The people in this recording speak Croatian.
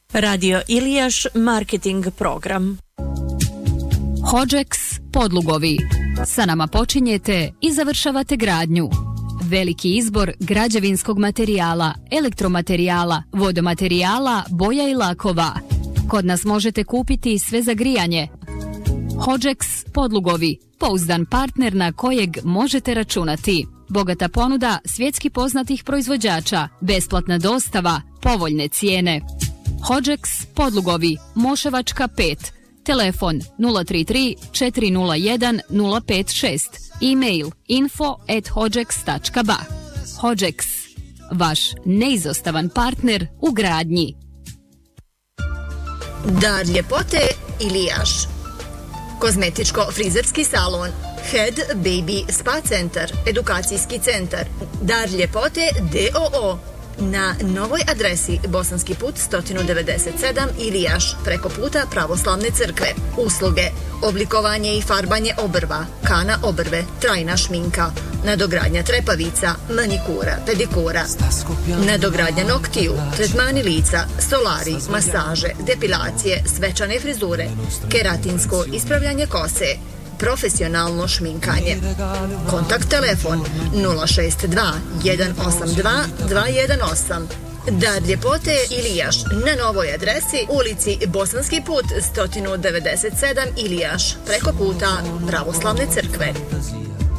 Radio Ilijaš marketing program. Hodžeks podlugovi. Sa nama počinjete i završavate gradnju. Veliki izbor građevinskog materijala, elektromaterijala, vodomaterijala, boja i lakova. Kod nas možete kupiti sve za grijanje. Hodžeks podlugovi. Pouzdan partner na kojeg možete računati. Bogata ponuda svjetski poznatih proizvođača, besplatna dostava, povoljne cijene. Hodžeks podlugovi, Moševačka 5, telefon 033 401 056, e-mail info@hodžeks.ba. Hodžeks, vaš neizostavan partner u gradnji. Dar ljepote Ilijaš. Kozmetičko-frizerski salon, Head Baby Spa Centar, edukacijski centar, Dar ljepote d.o.o. na novoj adresi Bosanski put 197 Ilijaš, preko puta Pravoslavne crkve. Usluge: oblikovanje i farbanje obrva, kana obrve, trajna šminka, nadogradnja trepavica, manikura, pedikura, nadogradnja noktiju, tretmani lica, solari, masaže, depilacije, svečane frizure, keratinsko ispravljanje kose, profesionalno šminkanje. Kontakt telefon 062 182 218. Dar ljepote Ilijaš na novoj adresi ulici Bosanski put 197 Ilijaš, preko puta Pravoslavne crkve.